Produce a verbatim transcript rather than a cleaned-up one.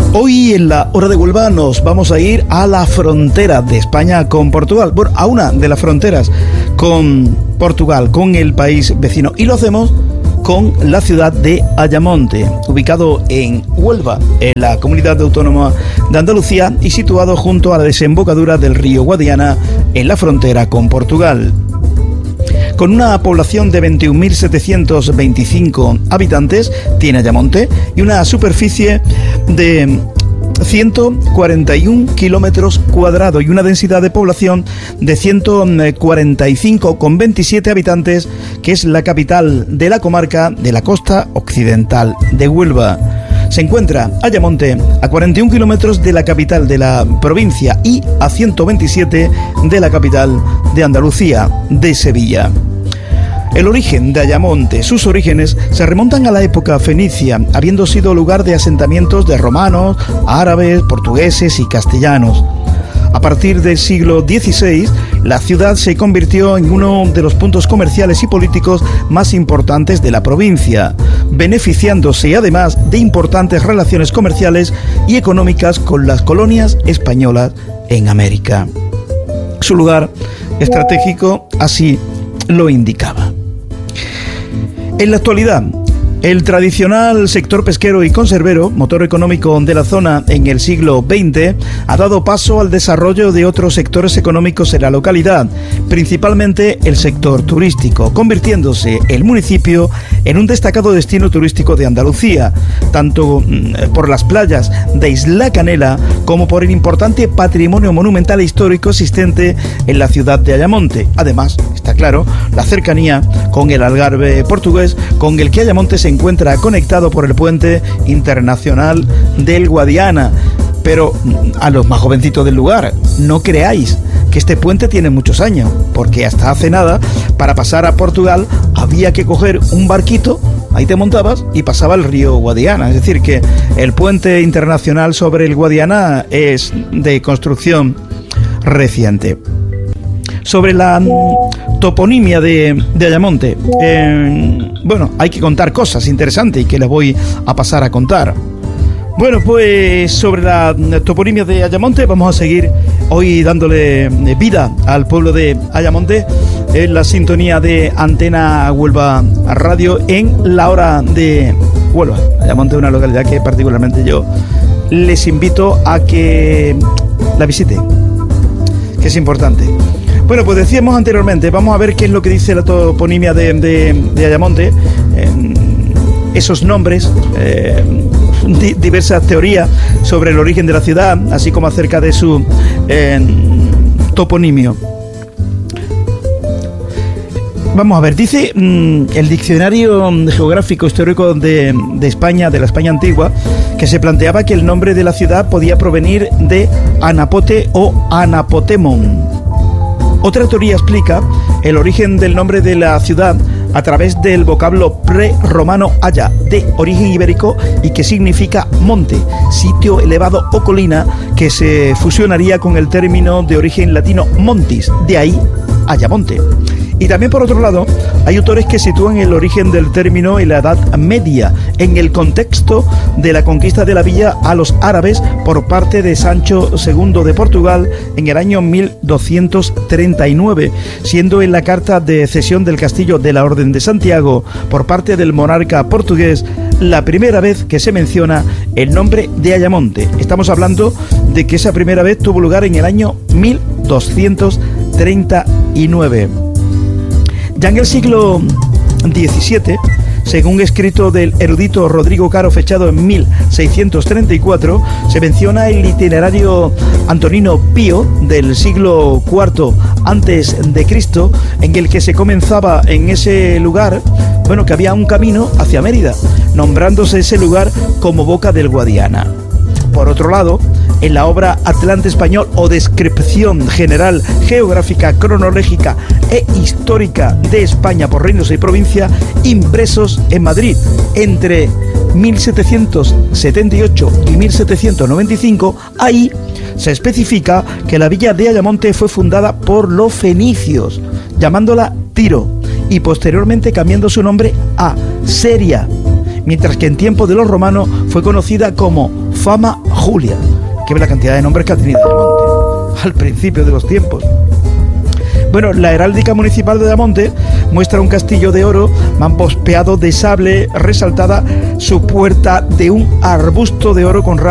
Hoy en la Hora de Huelva nos vamos a ir a la frontera de España con Portugal, bueno, a una de las fronteras con Portugal, con el país vecino, y lo hacemos con la ciudad de Ayamonte, ubicado en Huelva, en la comunidad autónoma de Andalucía y situado junto a la desembocadura del río Guadiana en la frontera con Portugal. Con una población de veintiún mil setecientos veinticinco habitantes, tiene Ayamonte y una superficie de ciento cuarenta y un kilómetros cuadrados y una densidad de población de ciento cuarenta y cinco coma veintisiete habitantes, que es la capital de la comarca de la costa occidental de Huelva. Se encuentra Ayamonte a cuarenta y un kilómetros de la capital de la provincia y a ciento veintisiete de la capital de Andalucía, de Sevilla. El origen de Ayamonte, sus orígenes se remontan a la época fenicia, habiendo sido lugar de asentamientos de romanos, árabes, portugueses y castellanos. A partir del siglo dieciséis, la ciudad se convirtió en uno de los puntos comerciales y políticos más importantes de la provincia, beneficiándose además de importantes relaciones comerciales y económicas con las colonias españolas en América. Su lugar estratégico así lo indicaba. En la actualidad, el tradicional sector pesquero y conservero, motor económico de la zona en el siglo veinte, ha dado paso al desarrollo de otros sectores económicos en la localidad, principalmente el sector turístico, convirtiéndose el municipio en un destacado destino turístico de Andalucía, tanto por las playas de Isla Canela como por el importante patrimonio monumental e histórico existente en la ciudad de Ayamonte. Además, está claro, la cercanía con el Algarve portugués, con el que Ayamonte se encuentra conectado por el puente internacional del Guadiana. Pero a los más jovencitos del lugar, no creáis que este puente tiene muchos años, porque hasta hace nada, para pasar a Portugal había que coger un barquito, ahí te montabas y pasaba el río Guadiana. Es decir, que el puente internacional sobre el Guadiana es de construcción reciente. Sobre la toponimia de, de Ayamonte, eh, bueno, hay que contar cosas interesantes y que les voy a pasar a contar. Bueno, pues sobre la toponimia de Ayamonte vamos a seguir hoy dándole vida al pueblo de Ayamonte en la sintonía de Antena Huelva Radio en la Hora de Huelva. Ayamonte es una localidad que particularmente yo les invito a que la visiten, que es importante. Bueno, pues decíamos anteriormente, vamos a ver qué es lo que dice la toponimia de, de, de Ayamonte, eh, esos nombres, eh, di, diversas teorías sobre el origen de la ciudad, así como acerca de su eh, toponimio. Vamos a ver, dice mmm, el Diccionario Geográfico Histórico de, de España, de la España antigua, que se planteaba que el nombre de la ciudad podía provenir de Anapote o Anapotemon. Otra teoría explica el origen del nombre de la ciudad a través del vocablo prerromano aya, de origen ibérico y que significa monte, sitio elevado o colina, que se fusionaría con el término de origen latino montis, de ahí Ayamonte. Y también, por otro lado, hay autores que sitúan el origen del término en la Edad Media, en el contexto de la conquista de la villa a los árabes por parte de Sancho segundo de Portugal en el año mil doscientos treinta y nueve, siendo en la carta de cesión del castillo de la Orden de Santiago por parte del monarca portugués la primera vez que se menciona el nombre de Ayamonte. Estamos hablando de que esa primera vez tuvo lugar en el año mil doscientos treinta y nueve. Ya en el siglo diecisiete, según escrito del erudito Rodrigo Caro, fechado en mil seiscientos treinta y cuatro, se menciona el itinerario antonino Pío del siglo cuarto antes de Cristo, en el que se comenzaba en ese lugar, bueno, que había un camino hacia Mérida, nombrándose ese lugar como Boca del Guadiana. Por otro lado, en la obra Atlante Español o Descripción General Geográfica, Cronológica e Histórica de España por reinos y provincia, impresos en Madrid entre mil setecientos setenta y ocho y mil setecientos noventa y cinco, ahí se especifica que la villa de Ayamonte fue fundada por los fenicios, llamándola Tiro, y posteriormente cambiando su nombre a Seria, mientras que en tiempo de los romanos fue conocida como Fama Justa. Julia, que ve la cantidad de nombres que ha tenido Ayamonte al principio de los tiempos. Bueno, la heráldica municipal de Ayamonte muestra un castillo de oro mampospeado de sable, resaltada su puerta de un arbusto de oro con